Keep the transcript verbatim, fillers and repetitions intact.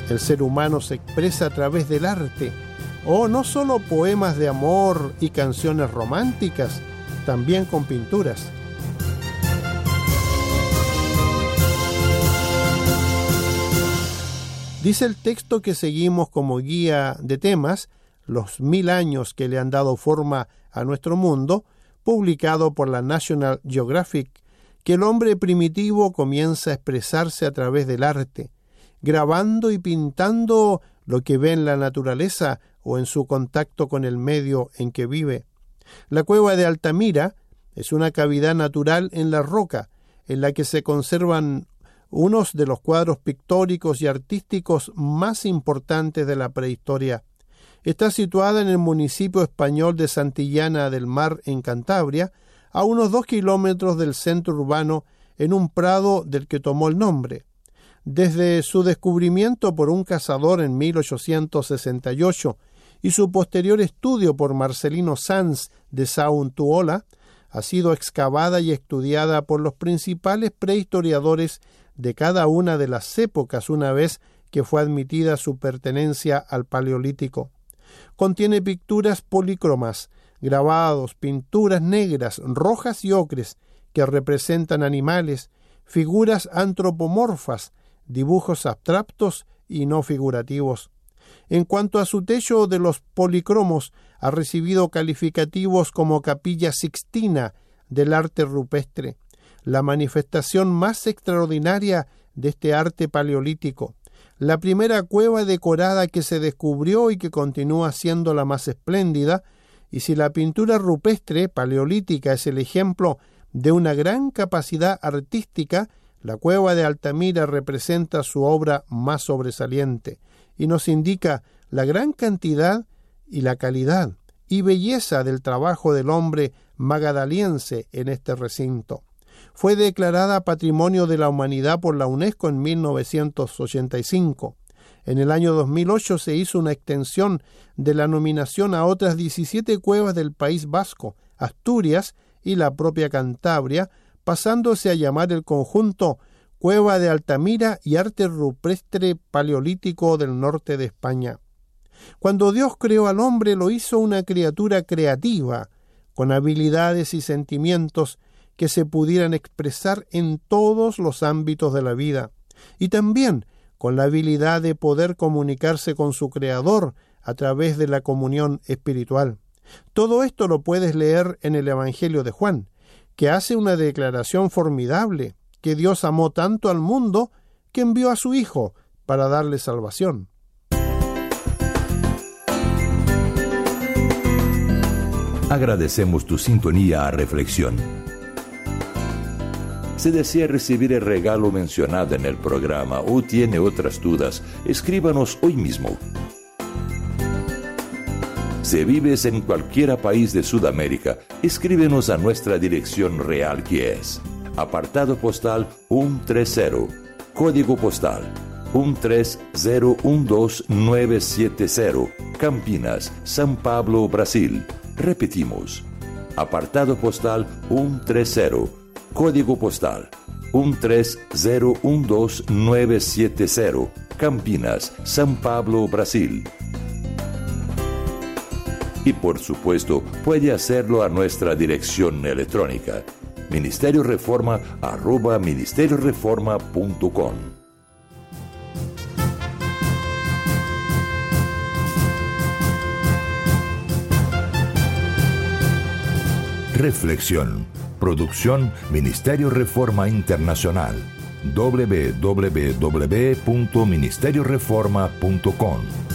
El ser humano se expresa a través del arte, o no solo poemas de amor y canciones románticas, también con pinturas. Dice el texto que seguimos como guía de temas, los mil años que le han dado forma a nuestro mundo, publicado por la National Geographic, que el hombre primitivo comienza a expresarse a través del arte, grabando y pintando lo que ve en la naturaleza o en su contacto con el medio en que vive. La cueva de Altamira es una cavidad natural en la roca, en la que se conservan unos de los cuadros pictóricos y artísticos más importantes de la prehistoria. Está situada en el municipio español de Santillana del Mar, en Cantabria, a unos dos kilómetros del centro urbano, en un prado del que tomó el nombre. Desde su descubrimiento por un cazador en mil ochocientos sesenta y ocho y su posterior estudio por Marcelino Sanz de Sauntuola, ha sido excavada y estudiada por los principales prehistoriadores de cada una de las épocas una vez que fue admitida su pertenencia al Paleolítico. Contiene pinturas polícromas, grabados, pinturas negras, rojas y ocres que representan animales, figuras antropomorfas, dibujos abstractos y no figurativos. En cuanto a su techo de los policromos, ha recibido calificativos como Capilla Sixtina del arte rupestre, la manifestación más extraordinaria de este arte paleolítico, la primera cueva decorada que se descubrió y que continúa siendo la más espléndida. Y si la pintura rupestre paleolítica es el ejemplo de una gran capacidad artística, la cueva de Altamira representa su obra más sobresaliente y nos indica la gran cantidad y la calidad y belleza del trabajo del hombre magadaliense en este recinto. Fue declarada Patrimonio de la Humanidad por la UNESCO en mil novecientos ochenta y cinco. En el año dos mil ocho se hizo una extensión de la nominación a otras diecisiete cuevas del País Vasco, Asturias y la propia Cantabria, pasándose a llamar el conjunto Cueva de Altamira y Arte Rupestre Paleolítico del norte de España. Cuando Dios creó al hombre, lo hizo una criatura creativa, con habilidades y sentimientos que se pudieran expresar en todos los ámbitos de la vida, y también con la habilidad de poder comunicarse con su Creador a través de la comunión espiritual. Todo esto lo puedes leer en el Evangelio de Juan, que hace una declaración formidable, que Dios amó tanto al mundo que envió a su Hijo para darle salvación. Agradecemos tu sintonía a Reflexión. Si desea recibir el regalo mencionado en el programa o tiene otras dudas, escríbanos hoy mismo. Si vives en cualquier país de Sudamérica, escríbenos a nuestra dirección real, que es apartado postal ciento treinta, código postal uno tres cero uno dos nueve siete cero, Campinas, São Paulo, Brasil. Repetimos, apartado postal ciento treinta, código postal uno tres cero uno dos nueve siete cero, Campinas, São Paulo, Brasil. Y por supuesto, puede hacerlo a nuestra dirección electrónica, ministerio reforma arroba ministerio reforma punto com. Reflexión. Producción Ministerio Reforma Internacional. doble u doble u doble u punto ministerio reforma punto com